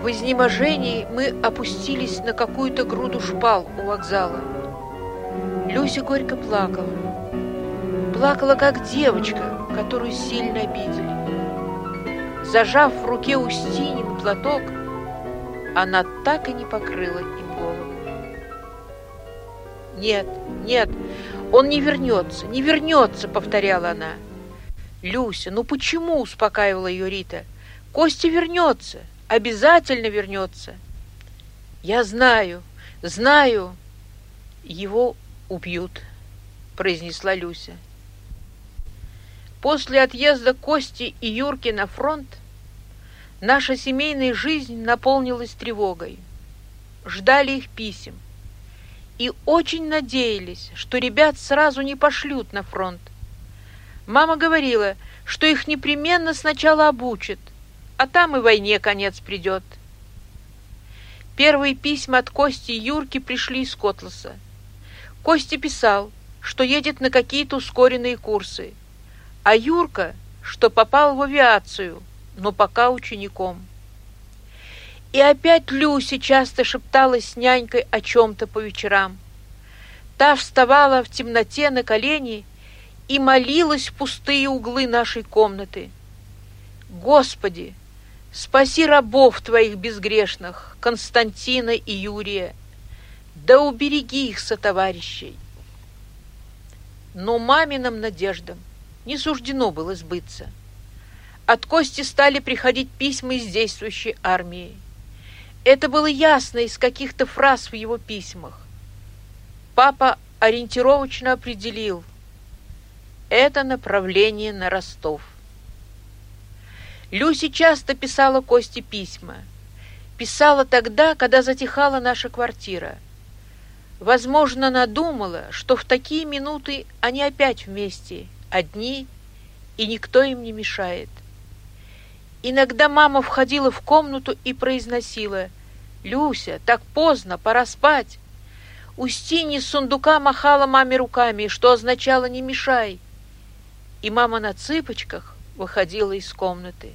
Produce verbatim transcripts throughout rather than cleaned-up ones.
В изнеможении мы опустились на какую-то груду шпал у вокзала. Люся горько плакала. Плакала, как девочка, которую сильно обидели. Зажав в руке Устинин платок, она так и не покрыла им голову. «Нет, нет, он не вернется, не вернется», — повторяла она. «Люся, ну почему?» — успокаивала ее Рита. «Костя вернется, обязательно вернется». «Я знаю, знаю, его убьют», — произнесла Люся. После отъезда Кости и Юрки на фронт наша семейная жизнь наполнилась тревогой. Ждали их писем и очень надеялись, что ребят сразу не пошлют на фронт. Мама говорила, что их непременно сначала обучат, а там и войне конец придет. Первые письма от Кости и Юрки пришли из Котласа. Костя писал, что едет на какие-то ускоренные курсы, а Юрка, что попал в авиацию, но пока учеником. И опять Люся часто шепталась с нянькой о чем-то по вечерам. Та вставала в темноте на колени и молилась в пустые углы нашей комнаты. «Господи, спаси рабов Твоих безгрешных, Константина и Юрия, да убереги их сотоварищей». Но маминым надеждам не суждено было сбыться. От Кости стали приходить письма из действующей армии. Это было ясно из каких-то фраз в его письмах. Папа ориентировочно определил: это направление на Ростов. Люся часто писала Косте письма. Писала тогда, когда затихала наша квартира. Возможно, она думала, что в такие минуты они опять вместе, одни, и никто им не мешает. Иногда мама входила в комнату и произносила: «Люся, так поздно, пора спать». Устинья с сундука махала маме руками, что означало «не мешай». И мама на цыпочках выходила из комнаты.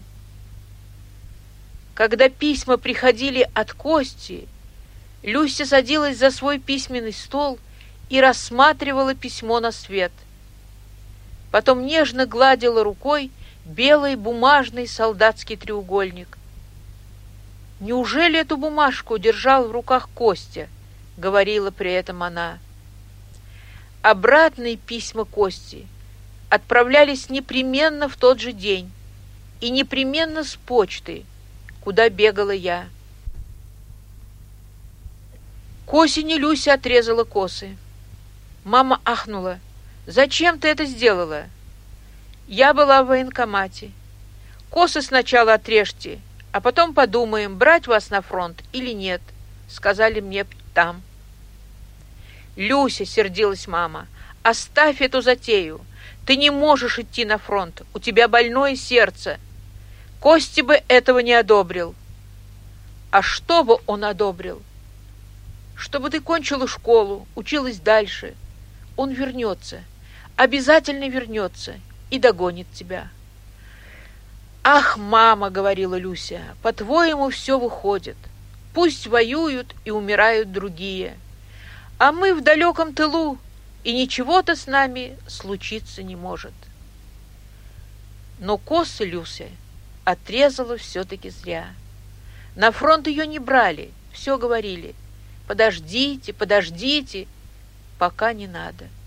Когда письма приходили от Кости, Люся садилась за свой письменный стол и рассматривала письмо на свет. Потом нежно гладила рукой белый бумажный солдатский треугольник. «Неужели эту бумажку держал в руках Костя?» — говорила при этом она. Обратные письма Кости отправлялись непременно в тот же день и непременно с почты, куда бегала я. К осени Люся отрезала косы. Мама ахнула: «Зачем ты это сделала?» Я была в военкомате. «Косы сначала отрежьте, а потом подумаем, брать вас на фронт или нет», — сказали мне там. «Люся», — сердилась мама, — «оставь эту затею. Ты не можешь идти на фронт, у тебя больное сердце. Костя бы этого не одобрил». «А что бы он одобрил?» «Чтобы ты кончила школу, училась дальше. Он вернется, обязательно вернется и догонит тебя». «Ах, мама, — говорила Люся, — по-твоему все выходит. Пусть воюют и умирают другие, а мы в далеком тылу, и ничего-то с нами случиться не может». Но косы Люся отрезала все-таки зря. На фронт ее не брали, все говорили: «Подождите, подождите, пока не надо».